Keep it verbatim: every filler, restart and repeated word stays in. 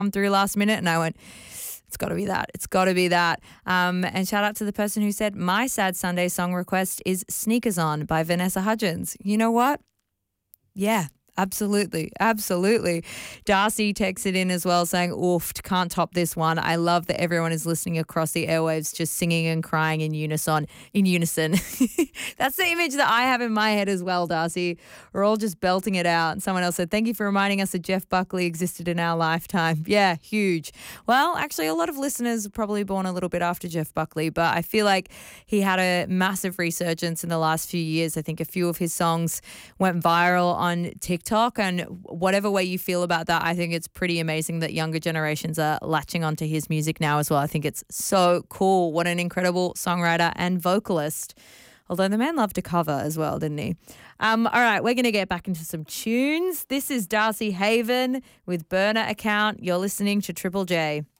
come through last minute, and I went, it's got to be that. It's got to be that. Um, and shout out to the person who said, my Sad Sunday song request is Sneakers On by Vanessa Hudgens. You know what? Yeah. Absolutely. Absolutely. Darcy texted in as well saying, oof, can't top this one. I love that everyone is listening across the airwaves, just singing and crying in unison. In unison. That's the image that I have in my head as well, Darcy. We're all just belting it out. And someone else said, thank you for reminding us that Jeff Buckley existed in our lifetime. Yeah, huge. Well, actually, a lot of listeners are probably born a little bit after Jeff Buckley, but I feel like he had a massive resurgence in the last few years. I think a few of his songs went viral on TikTok. TikTok, and whatever way you feel about that, I think it's pretty amazing that younger generations are latching onto his music now as well. I think it's so cool. What an incredible songwriter and vocalist. Although the man loved to cover as well, didn't he? Um, all right, we're going to get back into some tunes. This is Darcy Haven with Burner Account. You're listening to Triple J.